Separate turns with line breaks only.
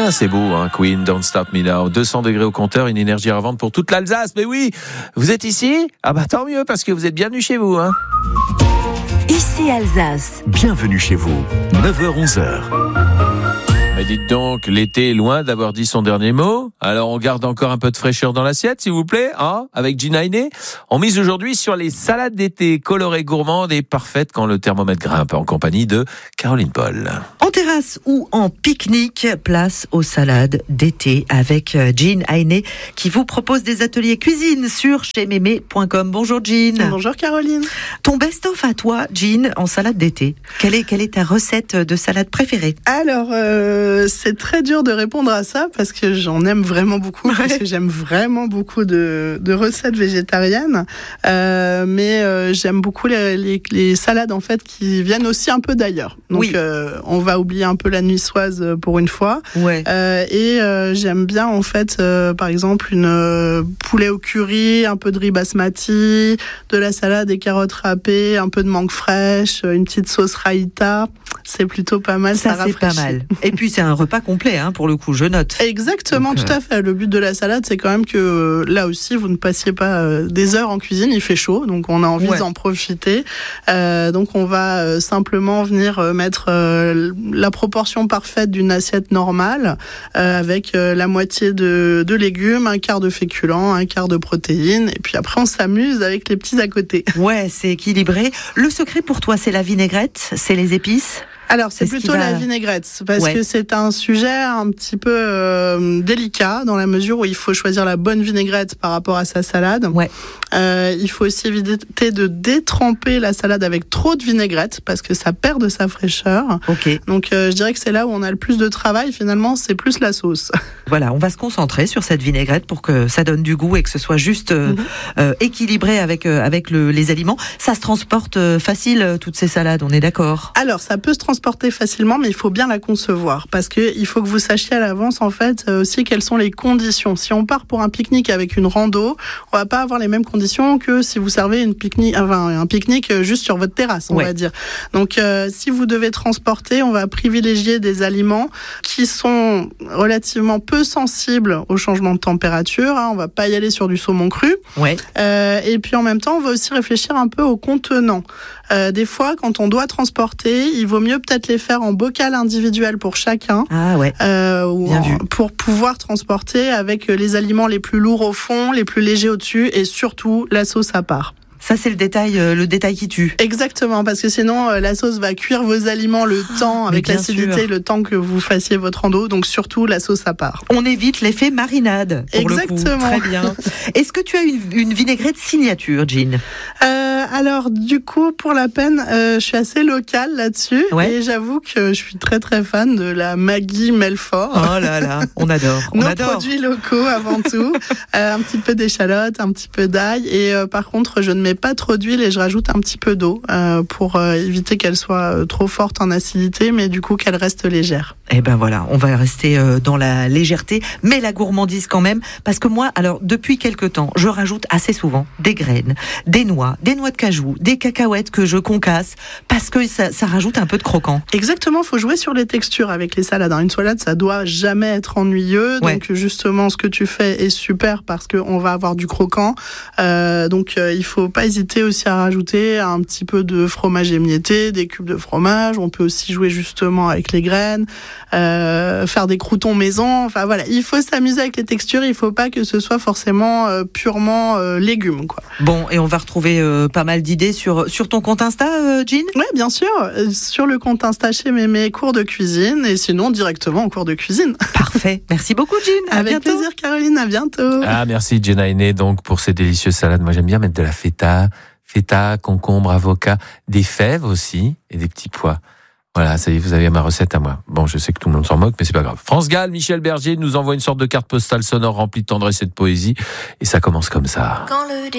Ah, c'est beau, hein, Queen, Don't Stop Me Now. 200 degrés au compteur, une énergie à revendre pour toute l'Alsace. Mais oui, vous êtes ici ? Ah bah tant mieux, parce que vous êtes bienvenus chez vous. Hein.
Ici Alsace.
Bienvenue chez vous, 9h-11h.
Mais dites donc, l'été est loin d'avoir dit son dernier mot. Alors on garde encore un peu de fraîcheur dans l'assiette, s'il vous plaît, hein, avec Jean Heinet. On mise aujourd'hui sur les salades d'été colorées, gourmandes et parfaites quand le thermomètre grimpe, en compagnie de Caroline Paul.
En terrasse ou en pique-nique, place aux salades d'été avec Jean Heinet qui vous propose des ateliers cuisine sur chezmémé.com. Bonjour Jean.
Bonjour Caroline.
Ton best-of à toi, Jean, en salade d'été. Quelle est ta recette de salade préférée ?
Alors, c'est très dur de répondre à ça parce que j'en aime vraiment beaucoup, parce que j'aime vraiment beaucoup de recettes végétariennes. Mais j'aime beaucoup les salades en fait qui viennent aussi un peu d'ailleurs. Donc
oui.
On va oublier un peu la niçoise pour une fois.
Ouais.
Et j'aime bien en fait par exemple une poulet au curry, un peu de riz basmati, de la salade et carottes râpées, un peu de mangue fraîche, une petite sauce raïta. C'est plutôt pas mal, ça rafraîchit.
C'est pas mal. Et puis c'est un repas complet, hein, pour le coup, je note.
Exactement, donc, tout à fait. Le but de la salade, c'est quand même que là aussi, vous ne passiez pas des heures en cuisine. Il fait chaud, donc on a envie d'en profiter. Donc on va simplement venir mettre la proportion parfaite d'une assiette normale avec la moitié de légumes, un quart de féculents, un quart de protéines. Et puis après, on s'amuse avec les petits à côté.
Ouais, c'est équilibré. Le secret pour toi, c'est la vinaigrette, c'est les épices ?
Alors, c'est plutôt la vinaigrette, parce que c'est un sujet un petit peu délicat, dans la mesure où il faut choisir la bonne vinaigrette par rapport à sa salade.
Ouais.
Il faut aussi éviter de détremper la salade avec trop de vinaigrette, parce que ça perd de sa fraîcheur.
Okay.
Donc, je dirais que c'est là où on a le plus de travail, finalement, c'est plus la sauce.
Voilà, on va se concentrer sur cette vinaigrette pour que ça donne du goût et que ce soit juste équilibré avec les aliments. Ça se transporte facile, toutes ces salades, on est d'accord ?
Alors, ça peut se transporter facilement, mais il faut bien la concevoir, parce que il faut que vous sachiez à l'avance en fait aussi quelles sont les conditions. Si on part pour un pique-nique avec une rando, on va pas avoir les mêmes conditions que si vous servez un pique-nique juste sur votre terrasse, on va dire. Donc si vous devez transporter, on va privilégier des aliments qui sont relativement peu sensibles au changement de température. On va pas y aller sur du saumon cru.
Ouais.
Et puis en même temps, on va aussi réfléchir un peu aux contenants. Des fois, quand on doit transporter, il vaut mieux peut-être les faire en bocal individuel pour chacun, pour pouvoir transporter avec les aliments les plus lourds au fond, les plus légers au-dessus et surtout la sauce à part.
Ça, c'est le détail qui tue.
Exactement, parce que sinon, la sauce va cuire vos aliments le temps, avec l'acidité, le temps que vous fassiez votre rando. Donc, surtout, la sauce à part.
On évite l'effet marinade, pour
Exactement.
le coup. Très bien. Est-ce que tu as une vinaigrette signature, Jean ?
Alors, du coup, pour la peine, je suis assez locale là-dessus. Ouais. Et j'avoue que je suis très, très fan de la Maggi Melfort.
Oh là là, on adore.
Nos produits locaux, avant tout. Un petit peu d'échalote, un petit peu d'ail. Et par contre, je ne mets pas trop d'huile et je rajoute un petit peu d'eau pour éviter qu'elle soit trop forte en acidité, mais du coup, qu'elle reste légère.
Eh ben voilà, on va rester dans la légèreté, mais la gourmandise quand même. Parce que moi, alors, depuis quelque temps, je rajoute assez souvent des graines, des noix de cajou, des cacahuètes que je concasse, parce que ça rajoute un peu de croquant.
Exactement, faut jouer sur les textures avec les salades. Une salade, ça doit jamais être ennuyeux. Ouais. Donc justement, ce que tu fais est super parce qu'on va avoir du croquant. Donc il faut pas hésiter aussi à rajouter un petit peu de fromage émietté, des cubes de fromage. On peut aussi jouer justement avec les graines, faire des croûtons maison. Enfin voilà, il faut s'amuser avec les textures. Il faut pas que ce soit forcément purement légumes, quoi.
Bon, et on va retrouver pas mal d'idées sur ton compte Insta, Jean ?
Oui, bien sûr. Sur le compte Insta chez Mémé, cours de cuisine, et sinon directement en cours de cuisine.
Parfait. Merci beaucoup, Jean.
Avec plaisir, Caroline. À bientôt.
Ah, merci, Jean Heinet, donc, pour ces délicieuses salades. Moi, j'aime bien mettre de la feta, concombre, avocat, des fèves aussi, et des petits pois. Voilà, ça y est, vous avez ma recette à moi. Bon, je sais que tout le monde s'en moque, mais c'est pas grave. France Gall, Michel Berger nous envoie une sorte de carte postale sonore remplie de tendresse et de poésie. Et ça commence comme ça.